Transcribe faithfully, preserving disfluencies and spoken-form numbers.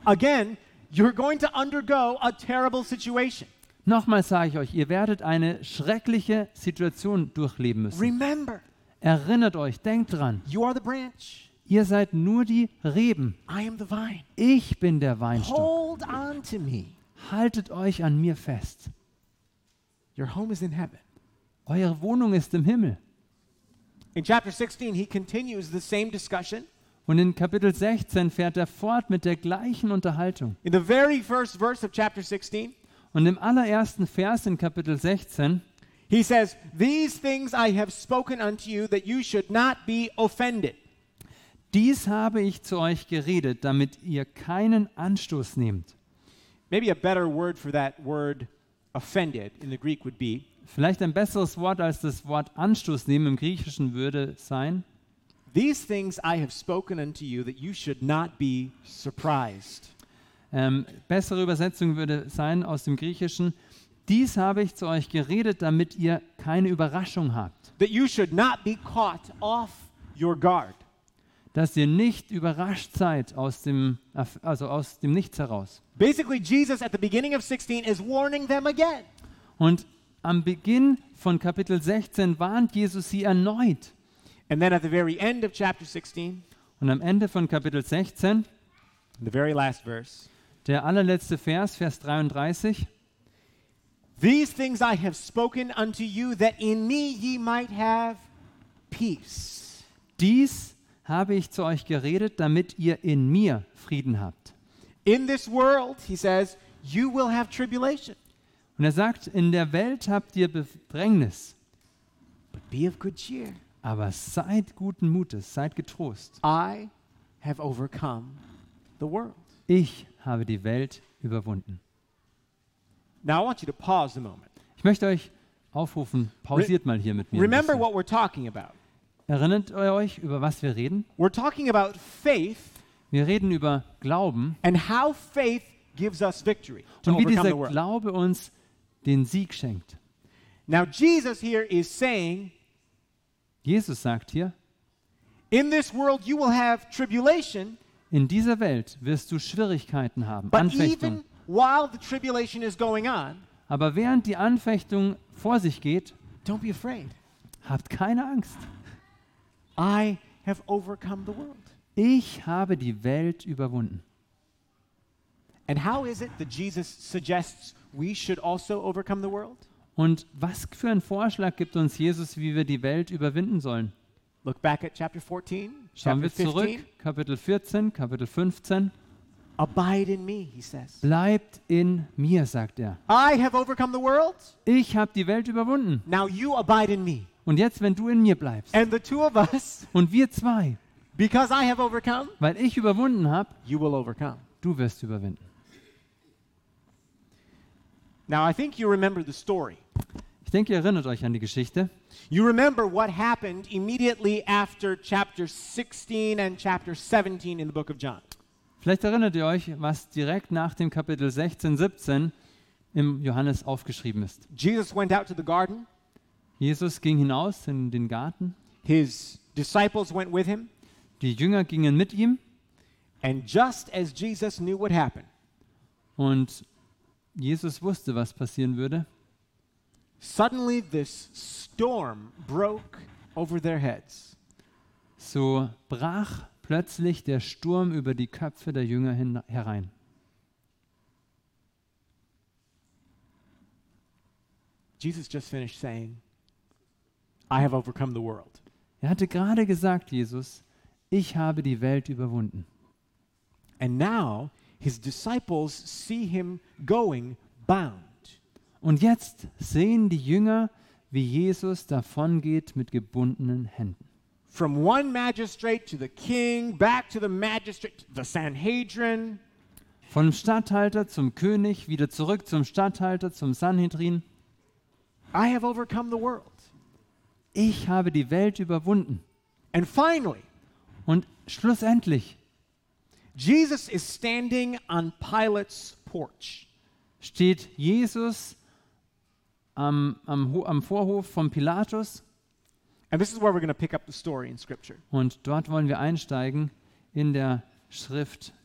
Again, you're going to undergo a terrible situation. Nochmal sage ich euch, ihr werdet eine schreckliche Situation durchleben müssen. Remember, Erinnert euch, denkt dran, you are the branch. ihr seid nur die Reben. I am the vine. Ich bin der Weinstock. Hold on to me. Haltet euch an mir fest. Your home is in heaven. Eure Wohnung ist im Himmel. In chapter sixteen, he continues the same discussion. Und in Kapitel sechzehn fährt er fort mit der gleichen Unterhaltung. In the very first verse of chapter sixteen, Und im allerersten Vers in Kapitel sechzehn, he says, "These things I have spoken unto you, that you should not be offended." dies habe ich zu euch geredet, damit ihr keinen Anstoß nehmt. Maybe a better word for that word offended in the Greek would be, Vielleicht ein besseres Wort als das Wort Anstoß nehmen im Griechischen würde sein, "These things I have spoken unto you, that you should not be surprised." ähm, bessere Übersetzung würde sein aus dem Griechischen, dies habe ich zu euch geredet, damit ihr keine Überraschung habt, That you should not be caught off your guard. dass ihr nicht überrascht seid aus dem, also aus dem Nichts heraus. Basically, Jesus at the beginning of sixteen is warning them again. Und am Beginn von Kapitel sechzehn warnt Jesus sie erneut. And then at the very end of chapter sixteen, Und am Ende von Kapitel sechzehn, in the very last verse, der allerletzte Vers, Vers dreiunddreißig, "These things I have spoken unto you, that in me ye might have peace." dies habe ich zu euch geredet, damit ihr in mir Frieden habt. In this world, he says, you will have tribulation, Und er sagt, in der Welt habt ihr Bedrängnis, but be of good cheer. aber seid guten Mutes, seid getrost. I have overcome the world. Ich habe die Welt überwunden. Now I want you to pause a moment. Ich möchte euch aufrufen, pausiert mal hier mit mir. ein Remember bisschen. what we're talking about. Erinnert ihr euch, über was wir reden? We're talking about faith Wir reden über Glauben and how faith gives us victory to und wie overcome dieser the world. Glaube uns den Sieg schenkt. Now Jesus here is saying, Jesus sagt hier, in this world you will have tribulation, in dieser Welt wirst du Schwierigkeiten haben, but Anfechtung. even while the tribulation is going on, Aber während die Anfechtung vor sich geht, don't be afraid. habt keine Angst. I have overcome the world. Ich habe die Welt überwunden. And how is it that Jesus suggests we should also overcome the world? Und was für ein Vorschlag gibt uns Jesus, wie wir die Welt überwinden sollen? Look back at chapter fourteen, Schauen chapter wir zurück, fifteen. Kapitel vierzehn, Kapitel fünfzehn. Abide in me, he says. Bleibt in mir, sagt er. I have overcome the world. Ich habe die Welt überwunden. Now you abide in me. Und jetzt, wenn du in mir bleibst And the two of us, und wir zwei, because I have overcome, weil ich überwunden habe, you will overcome. du wirst überwinden. Now I think you remember the story. Ich denke, ihr erinnert euch an die Geschichte. You remember what happened immediately after chapter sixteen and chapter seventeen in the book of John. Vielleicht erinnert ihr euch, was direkt nach dem Kapitel sechzehn, siebzehn im Johannes aufgeschrieben ist. Jesus went out to the garden. Jesus ging hinaus in den Garten. His disciples went with him. Die Jünger gingen mit ihm. And just as Jesus knew what happened, Und Jesus wusste, was passieren würde. suddenly this storm broke over their heads. So brach plötzlich der Sturm über die Köpfe der Jünger hin, herein. Jesus just finished saying, I have overcome the world. Er hatte gerade gesagt, Jesus, ich habe die Welt überwunden. And now his disciples see him going bound. Und jetzt sehen die Jünger, wie Jesus davongeht mit gebundenen Händen. From one magistrate to the king, back to the magistrate, the Sanhedrin. Vom Statthalter zum König, wieder zurück zum Statthalter, zum Sanhedrin. I have overcome the world. Ich habe die Welt überwunden. And finally, Und schlussendlich Jesus is standing on Pilate's porch. steht Jesus am, am, Ho- am Vorhof von Pilatus. And this is where we're going to pick up the story in Scripture. Und dort wollen wir einsteigen in der Schrift